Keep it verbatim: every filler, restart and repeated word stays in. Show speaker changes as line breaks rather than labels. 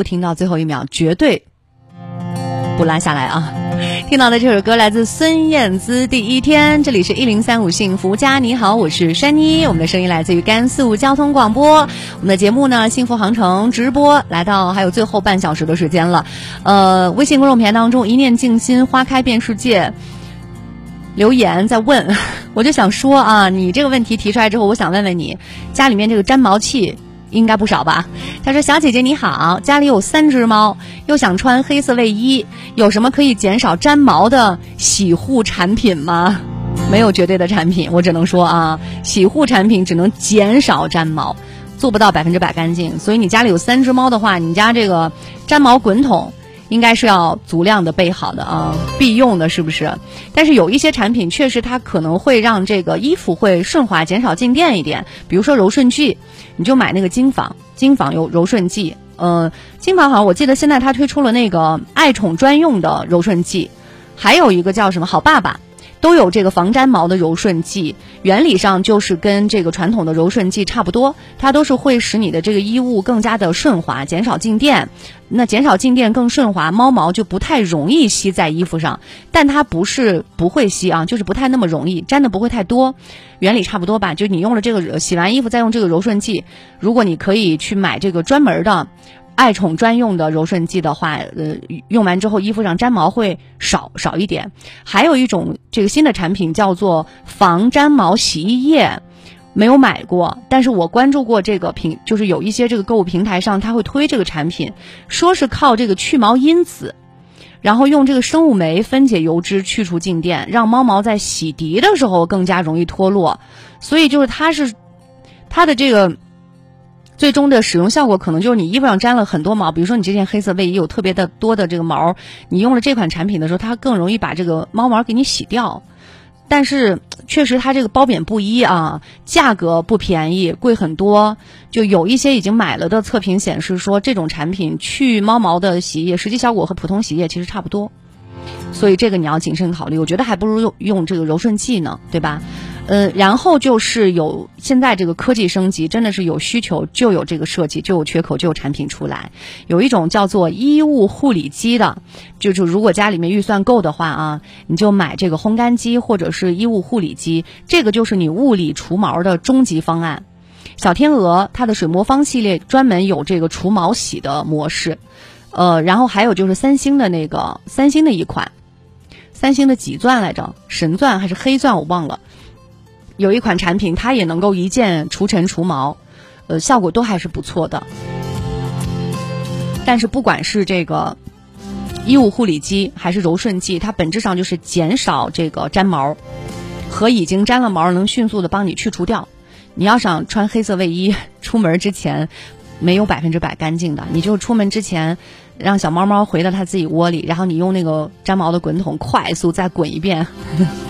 不听到最后一秒，绝对不拉下来啊！听到的这首歌来自孙燕姿《第一天》，这里是一零三五幸福家，你好，我是珊妮，我们的声音来自于甘肃交通广播。我们的节目呢，幸福航程直播来到还有最后半小时的时间了。呃，微信公众平台当中，一念静心，花开遍世界。留言在问，我就想说啊，你这个问题提出来之后，我想问问你，家里面这个粘毛器应该不少吧？他说：“小姐姐你好，家里有三只猫，又想穿黑色卫衣，有什么可以减少粘毛的洗护产品吗？”没有绝对的产品，我只能说啊，洗护产品只能减少粘毛，做不到百分之百干净。所以你家里有三只猫的话，你家这个粘毛滚筒应该是要足量的备好的啊，必用的是不是？但是有一些产品确实它可能会让这个衣服会顺滑，减少静电一点，比如说柔顺剂，你就买那个金纺，金纺有柔顺剂。呃，金纺好像我记得现在它推出了那个爱宠专用的柔顺剂，还有一个叫什么好爸爸，都有这个防粘毛的柔顺剂，原理上就是跟这个传统的柔顺剂差不多，它都是会使你的这个衣物更加的顺滑，减少静电。那减少静电更顺滑，猫毛就不太容易吸在衣服上，但它不是不会吸啊，就是不太那么容易，粘的不会太多，原理差不多吧。就你用了这个洗完衣服再用这个柔顺剂，如果你可以去买这个专门的爱宠专用的柔顺剂的话，呃，用完之后衣服上粘毛会少少一点。还有一种这个新的产品叫做防粘毛洗衣液，没有买过，但是我关注过这个平，就是有一些这个购物平台上它会推这个产品，说是靠这个去毛因子，然后用这个生物酶分解油脂去除静电，让猫毛在洗涤的时候更加容易脱落。所以就是它是它的这个最终的使用效果可能就是你衣服上沾了很多毛，比如说你这件黑色卫衣有特别的多的这个毛，你用了这款产品的时候，它更容易把这个猫毛给你洗掉。但是确实它这个褒贬不一啊，价格不便宜，贵很多。就有一些已经买了的测评显示说，这种产品去猫毛的洗衣液实际效果和普通洗衣液其实差不多，所以这个你要谨慎考虑。我觉得还不如用用这个柔顺剂呢，对吧？呃，然后就是有现在这个科技升级，真的是有需求就有这个设计，就有缺口就有产品出来。有一种叫做衣物护理机的，就是如果家里面预算够的话啊，你就买这个烘干机或者是衣物护理机，这个就是你物理除毛的终极方案。小天鹅它的水魔方系列专门有这个除毛洗的模式，呃，然后还有就是三星的那个三星的一款，三星的几钻来着，神钻还是黑钻我忘了。有一款产品它也能够一键除尘除毛，呃，效果都还是不错的。但是不管是这个衣物护理机还是柔顺剂，它本质上就是减少这个粘毛，和已经粘了毛能迅速的帮你去除掉。你要想穿黑色卫衣出门之前没有百分之百干净的，你就出门之前让小猫猫回到它自己窝里，然后你用那个粘毛的滚筒快速再滚一遍